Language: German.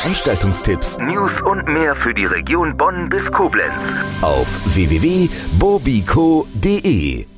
Veranstaltungstipps, News und mehr für die Region Bonn bis Koblenz auf www.bobico.de.